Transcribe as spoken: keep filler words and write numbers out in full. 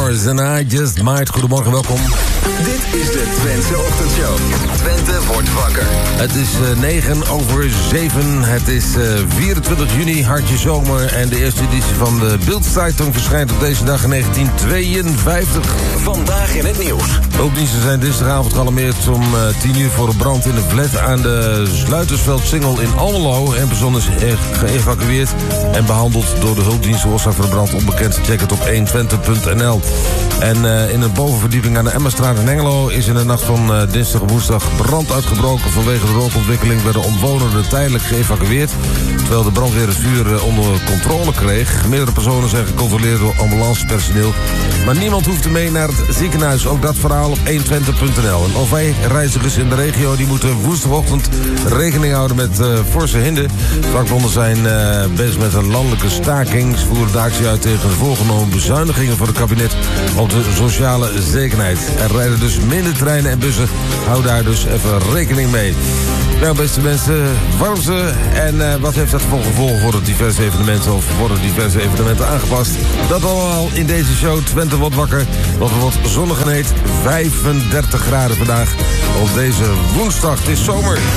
Doors and I Just Might. Goedemorgen, welkom. Dit is de Twentse Ochtendshow. Twente wordt wakker. Het is uh, negen over zeven. Het is uh, vierentwintig juni, hartje zomer. En de eerste editie van de Bild-Zeitung verschijnt op deze dag in negentien tweeënvijftig. Vandaag in het nieuws. Hulpdiensten zijn dinsdagavond gealarmeerd om uh, tien uur voor een brand in een flat aan de Sluitersveldsingel in Almelo. En persoon is geëvacueerd en behandeld door de hulpdiensten. Oorzaak van de brand onbekend. Check het op honderdtwintig punt n l. En uh, in een bovenverdieping aan de Emmastraat in Hengelo is in de nacht van uh, dinsdag op woensdag brand uitgebroken. Vanwege de rookontwikkeling werden omwonenden tijdelijk geëvacueerd, terwijl de brandweer het vuur uh, onder controle kreeg. Meerdere personen zijn gecontroleerd door ambulancepersoneel, maar niemand hoefde mee naar het ziekenhuis. Ook dat verhaal op honderdtwintig punt n l. En O V-reizigers in de regio die moeten woensdagochtend rekening houden met uh, forse hinder. Vakbonden zijn uh, bezig met een landelijke staking. Ze voeren de actie uit tegen de voorgenomen bezuinigingen van het kabinet op de sociale zekerheid. Er rijden dus minder treinen en bussen. Hou daar dus even rekening mee. Nou, beste mensen, warm ze. En uh, wat heeft dat voor gevolgen voor de diverse evenementen? Of worden diverse evenementen aangepast? Dat allemaal in deze show. Twente wordt wakker. Wat wordt zonnig en heet. vijfendertig graden vandaag op deze woensdag. Het is zomer.